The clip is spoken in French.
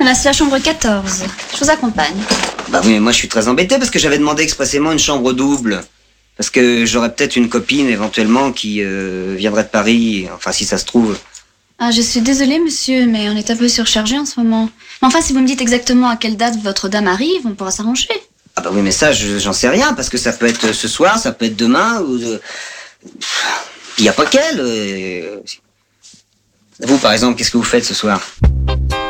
Là, c'est la chambre 14. Je vous accompagne. Bah oui, mais moi je suis très embêté parce que j'avais demandé expressément une chambre double. Parce que j'aurais peut-être une copine éventuellement qui viendrait de Paris, enfin si ça se trouve. Ah, je suis désolée, monsieur, mais on est un peu surchargé en ce moment. Mais enfin, si vous me dites exactement à quelle date votre dame arrive, on pourra s'arranger. Ah bah oui, mais ça, j'en sais rien, parce que ça peut être ce soir, ça peut être demain, ou... Il n'y a pas qu'elle. Vous, par exemple, qu'est-ce que vous faites ce soir ?